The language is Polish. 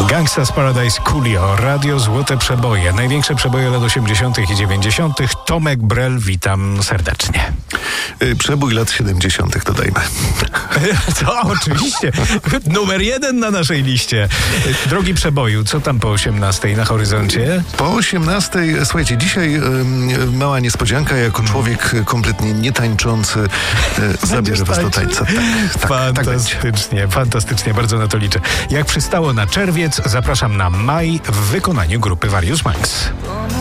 Gangsta's Paradise, Coolio, Radio Złote Przeboje, największe przeboje lat 80. i 90. Tomek Brel, witam serdecznie. Przebój lat 70. dodajmy. To oczywiście. Numer 1 na naszej liście. Drogi przeboju, co tam po 18 na horyzoncie? Po 18, słuchajcie, dzisiaj mała niespodzianka, jako człowiek kompletnie nietańczący zabierze was do tańca. Fantastycznie, fantastycznie, bardzo na to liczę. Jak przystało na czerwiec, zapraszam na maj w wykonaniu grupy Various Minds.